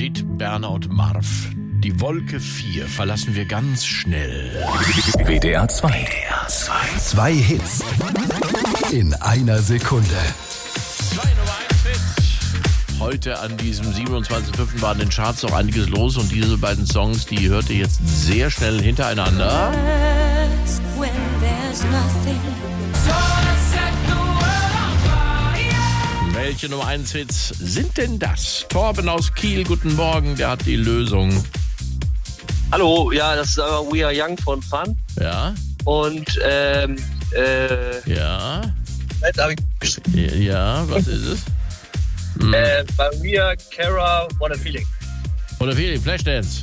Kate, Bernhard, Marv. Die Wolke 4 verlassen wir ganz schnell. WDR 2. 2 Hits in einer Sekunde. Nummer 1 Hit. Heute an diesem 27.05. war in den Charts noch einiges los und diese beiden Songs, die hört ihr jetzt sehr schnell hintereinander. Welche Nummer 1 Hits sind denn das? Torben aus Kiel, guten Morgen, der hat die Lösung. Hallo, ja, das ist We Are Young von Fun. Ja. Und, Ja. Ja, was ist es? Maria Carey, What a Feeling. Oder Feeling, Flashdance.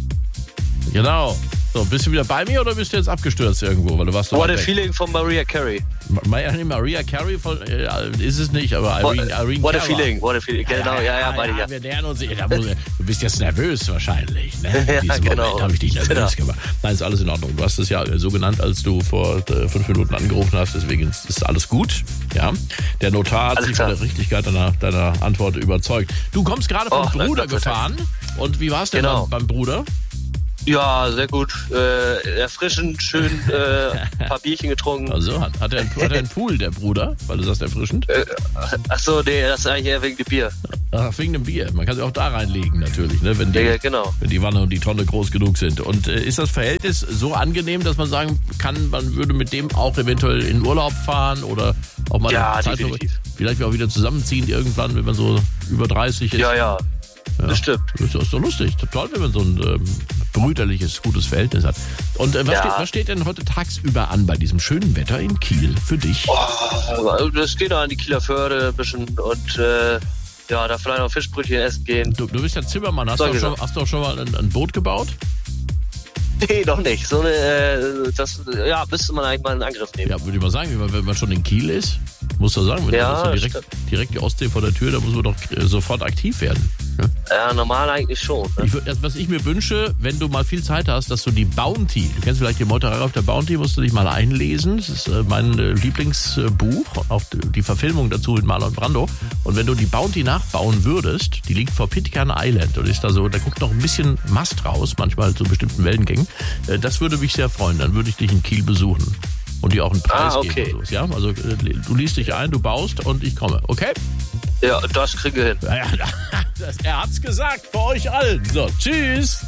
Genau. So, bist du wieder bei mir oder bist du jetzt abgestürzt irgendwo? Weil du warst What a Feeling von Maria Carey. Maria Carey ist es nicht, aber Irene What a Cara. Feeling, What a Feeling. Genau, meine ich ja. Wir nähern uns, du bist jetzt nervös wahrscheinlich. Ne? Ja, Diesen genau. Moment habe ich dich nervös gemacht. Nein, ist alles in Ordnung. Du hast es ja so genannt, als du vor 5 Minuten angerufen hast. Deswegen ist alles gut. Ja. Der Notar hat sich von der Richtigkeit deiner Antwort überzeugt. Du kommst gerade vom Bruder gefahren. Und wie war es denn beim Bruder? Ja, sehr gut. Erfrischend, schön ein paar Bierchen getrunken. Also hat er einen Pool, der Bruder? Weil du sagst erfrischend? Achso, nee, das ist eigentlich eher wegen dem Bier. Ach, wegen dem Bier. Man kann sie auch da reinlegen natürlich, ne? Wenn die Wanne und die Tonne groß genug sind. Und ist das Verhältnis so angenehm, dass man sagen kann, man würde mit dem auch eventuell in Urlaub fahren oder auch mal definitiv. Vielleicht auch wieder zusammenziehen irgendwann, wenn man so über 30 ist? Ja. Bestimmt. Das ist doch lustig. Toll, wenn man so ein brüderliches, gutes Verhältnis hat. Und was steht denn heute tagsüber an bei diesem schönen Wetter in Kiel für dich? Das geht an die Kieler Förde ein bisschen und da vielleicht noch Fischbrötchen essen gehen. Du bist ja Zimmermann. Hast du auch schon mal ein Boot gebaut? Nee, noch nicht. Müsste man eigentlich mal in Angriff nehmen. Ja, würde ich mal sagen, wenn man schon in Kiel ist, muss man sagen, direkt die Ostsee vor der Tür, da muss man doch sofort aktiv werden. Ne? Ja, normal eigentlich schon. Ne? Was ich mir wünsche, wenn du mal viel Zeit hast, dass du die Bounty, du kennst vielleicht die Meuterei auf der Bounty, musst du dich mal einlesen. Das ist mein Lieblingsbuch, auch die Verfilmung dazu in Marlon Brando. Und wenn du die Bounty nachbauen würdest, die liegt vor Pitcairn Island und ist da guckt noch ein bisschen Mast raus, manchmal zu bestimmten Wellengängen. Das würde mich sehr freuen, dann würde ich dich in Kiel besuchen. Und dir auch einen Preis geben. Ja? Also du liest dich ein, du baust und ich komme, okay? Ja, das kriegen wir hin. Er hat's gesagt, für euch allen. So, tschüss.